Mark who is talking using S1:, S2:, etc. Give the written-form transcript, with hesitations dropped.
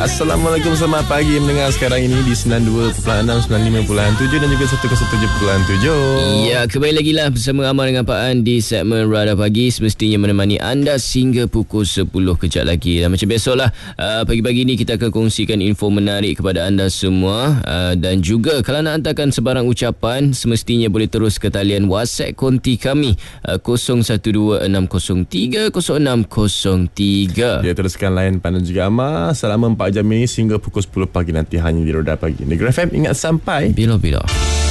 S1: Assalamualaikum, selamat pagi mendengar sekarang ini di 92.6, 95.7 dan juga 107.7.
S2: Ya, kembali lagi lah bersama Amal dengan Pak An di segmen Radar Pagi, semestinya menemani anda sehingga pukul 10 kejap lagi. Dan macam biasalah, pagi-pagi ni kita akan kongsikan info menarik kepada anda semua, dan juga kalau nak hantarkan sebarang ucapan, semestinya boleh terus ke talian WhatsApp konti kami 0126030603.
S1: Ya, teruskan layan Pan dan juga Amar selama 4 jam ini sehingga pukul 10 pagi nanti hanya di Radar Pagi Negeri FM. Ingat sampai
S2: bila-bila.